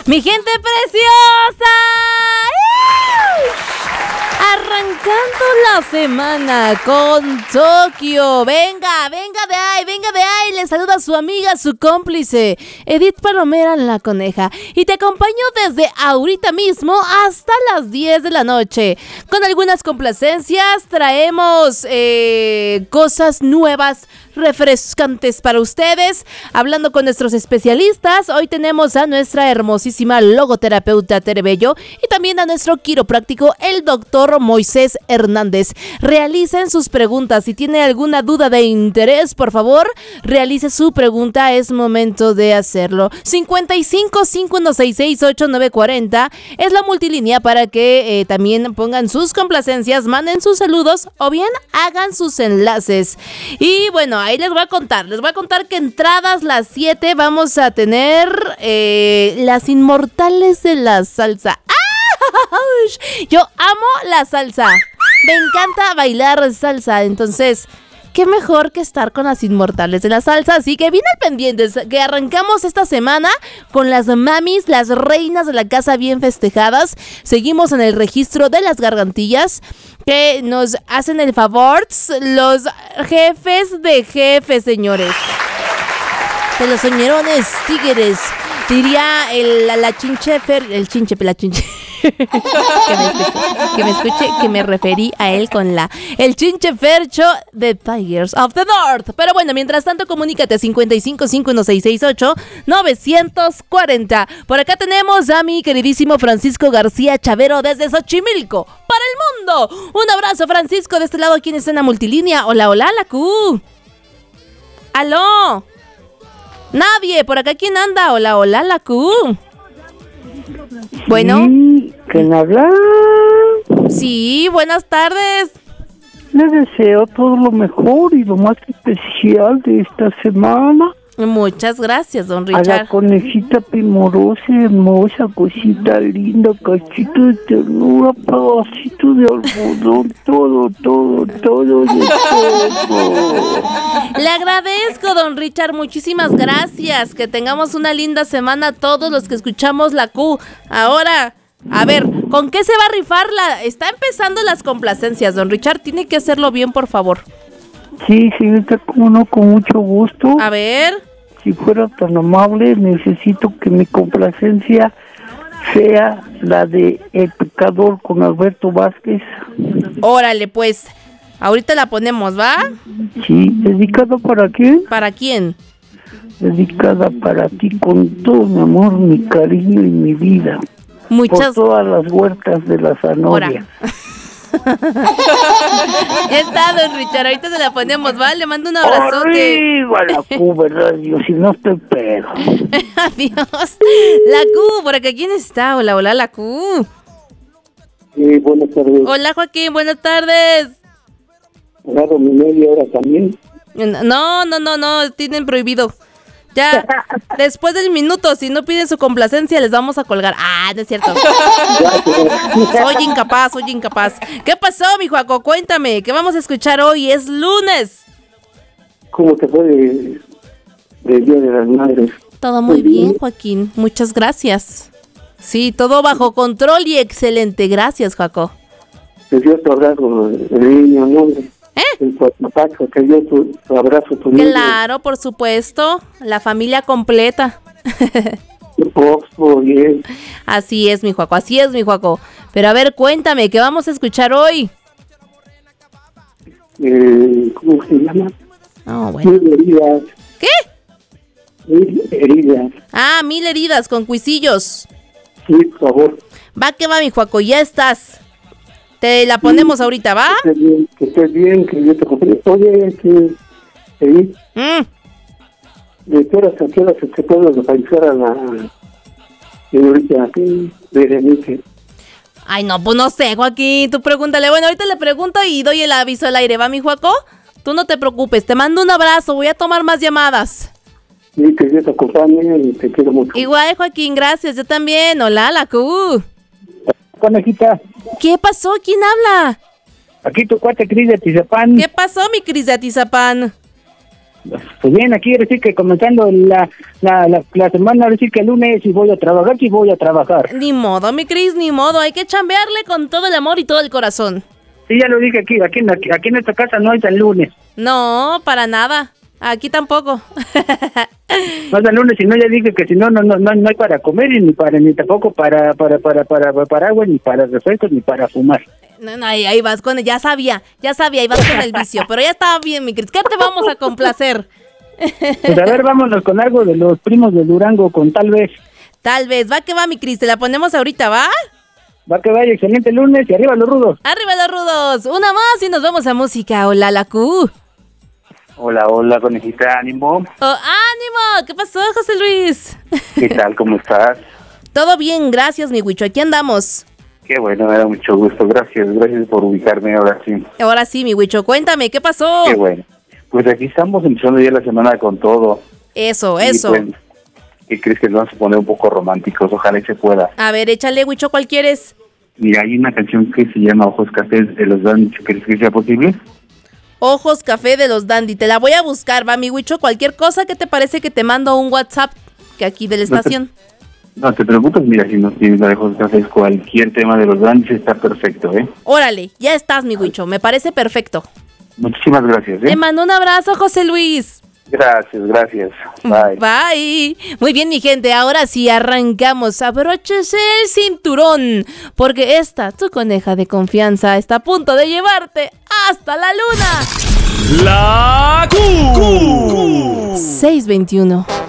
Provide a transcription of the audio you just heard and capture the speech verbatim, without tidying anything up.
Mi gente preciosa. Arrancando la semana con Tokio. Venga, venga de ahí, venga de ahí. Le saluda a su amiga, su cómplice, Edith Palomera la Coneja. Y te acompaño desde ahorita mismo hasta las diez de la noche. Con algunas complacencias traemos eh, cosas nuevas, refrescantes para ustedes. Hablando con nuestros especialistas, hoy tenemos a nuestra hermosísima logoterapeuta Tere Bello y también a nuestro quiropráctico, el doctor Moisés Hernández. Realicen sus preguntas. Si tiene alguna duda de interés, por favor, realice su pregunta. Es momento de hacerlo. cincuenta y cinco, cincuenta y seis, sesenta y ocho, novecientos cuarenta es la multilínea para que eh, también pongan sus complacencias, manden sus saludos o bien hagan sus enlaces. Y bueno, ahí les voy a contar, les voy a contar que entradas las siete vamos a tener eh, las inmortales de la salsa. ¡Ah! Yo amo la salsa, me encanta bailar salsa, entonces qué mejor que estar con las inmortales de la salsa. Así que bien al pendientes, que arrancamos esta semana con las mamis, las reinas de la casa bien festejadas. Seguimos en el registro de las gargantillas, que nos hacen el favor los jefes de jefes, señores. De los soñerones tigres. Diría el, la, la chinche, fer, el chinche, la chinche. que, me escuche, que me escuche, que me referí a él con la. El chinche Fercho de Tigers of the North. Pero bueno, mientras tanto, comunícate cincuenta y cinco, cincuenta y seis, sesenta y ocho, novecientos cuarenta. Por acá tenemos a mi queridísimo Francisco García Chavero desde Xochimilco para el mundo. Un abrazo, Francisco, de este lado. ¿Quién está en la multilínea? Hola, hola, la Q. Aló. Nadie, por acá, ¿quién anda? Hola, hola, la Q. Bueno. Sí, ¿quién habla? Sí, buenas tardes. Le deseo todo lo mejor y lo más especial de esta semana. Muchas gracias, don Richard. A la conejita primorosa, hermosa, cosita linda, cachito de ternura, pedacito de algodón, todo, todo, todo, de todo. Le agradezco, don Richard, muchísimas gracias. Que tengamos una linda semana todos los que escuchamos la Q. Ahora, a ver, ¿con qué se va a rifar la...? Está empezando las complacencias, don Richard, tiene que hacerlo bien, por favor. Sí, señorita, como no, con mucho gusto. A ver. Si fuera tan amable, necesito que mi complacencia sea la de El Pecador con Alberto Vázquez. Órale, pues, ahorita la ponemos, ¿va? Sí, ¿dedicado para quién? ¿Para quién? Dedicada para ti con todo mi amor, mi cariño y mi vida. Muchas... Por todas las huertas de la zanahoria. Ya está, don Richard, ahorita se la ponemos, ¿vale? Le mando un abrazote. Arriba la Q, ¿verdad? Yo si no estoy pedo. Adiós. La Q, por acá, ¿quién está? Hola, hola, la Q. Sí, buenas tardes. Hola, Joaquín, buenas tardes. Claro, mi media hora también. No, no, no, no, tienen prohibido. Ya, después del minuto, si no piden su complacencia, les vamos a colgar. Ah, no es cierto. Soy incapaz, soy incapaz. ¿Qué pasó, mi Joaco? Cuéntame, ¿qué vamos a escuchar hoy? Es lunes. ¿Cómo te fue de, de Día de las Madres? Todo muy bien, Joaquín. Muchas gracias. Sí, todo bajo control y excelente. Gracias, Joaco. Te dio tu abrazo, el niño, ¿no? ¿Eh? El papacho, te dio tu, tu abrazo, tu niño. Claro, por supuesto. La familia completa. Oh, bien. Así es, mi Joaco, así es, mi Joaco. Pero a ver, cuéntame, ¿qué vamos a escuchar hoy? Eh, ¿Cómo se llama? Oh, bueno. Mil heridas. ¿Qué? Mil heridas. Ah, mil heridas con cuisillos. Sí, por favor. Va que va, mi Joaco, ya estás. Te la ponemos sí, ahorita, ¿va? Que estés bien, que estés bien, que yo te compré. Oye, que... ¿sí? Mm. ¿De qué horas a qué horas se puede localizar a la señorita Berenice? Ay, no, pues no sé, Joaquín, tú pregúntale. Bueno, ahorita le pregunto y doy el aviso al aire, ¿va, mi Joaco? Tú no te preocupes, te mando un abrazo, voy a tomar más llamadas. Sí, que Dios te acompañe y te quiero mucho. Igual, Joaquín, gracias, yo también. Hola, la Q. Conejita. ¿Qué pasó? ¿Quién habla? Aquí tu cuate Cris de Atizapán. ¿Qué pasó, mi Cris de Atizapán? Pues bien, aquí ahora sí que comenzando la, la, la, la semana, ahora sí que el lunes y voy a trabajar, y voy a trabajar. Ni modo, mi Cris, ni modo. Hay que chambearle con todo el amor y todo el corazón. Sí, ya lo dije aquí, aquí, aquí, aquí en esta casa no hay San Lunes. No, para nada. Aquí tampoco. No San Lunes, si no, ya dije que si no, no, no, no, no hay para comer y ni para, ni tampoco para, para, para, para, para, para agua, ni para refrescos, ni para fumar. No, no, ahí, ahí vas con el, ya sabía, ya sabía, ahí vas con el vicio, pero ya estaba bien, mi Cris. ¿Qué te vamos a complacer? Pues a ver, vámonos con algo de los primos de Durango, con Tal Vez. Tal vez, va que va, mi Cris, te la ponemos ahorita, ¿va? Va que vaya, excelente lunes y arriba los rudos. Arriba los rudos, una más y nos vamos a música. Hola, la Q. Hola, hola, conejita, ánimo. Oh, ánimo, ¿qué pasó, José Luis? ¿Qué tal, cómo estás? Todo bien, gracias, mi Huicho, aquí andamos. Qué bueno, me da mucho gusto, gracias, gracias por ubicarme ahora sí. Ahora sí, mi Huicho, cuéntame, ¿qué pasó? Qué bueno, pues aquí estamos empezando ya la semana con todo. Eso, Y eso. pues, ¿qué crees que nos vamos a poner un poco románticos? Ojalá y se pueda. A ver, échale, Huicho, ¿cuál quieres? Mira, hay una canción que se llama Ojos Cafés de los Dandy, ¿crees que sea posible? Ojos Café de los Dandy, te la voy a buscar, va, mi Huicho, cualquier cosa que te parece que te mando un WhatsApp que aquí de la estación. No te preocupes, mira, si nos tienes la de Ojos Cafés, cualquier tema de los Dandy está perfecto, ¿eh? Órale, ya estás, mi Huicho, me parece perfecto. Muchísimas gracias, ¿eh? Te mando un abrazo, José Luis. Gracias, gracias. Bye. Bye. Muy bien, mi gente, ahora sí arrancamos. Abróchese el cinturón, porque esta, tu coneja de confianza, está a punto de llevarte hasta la luna. La Q. seiscientos veintiuno.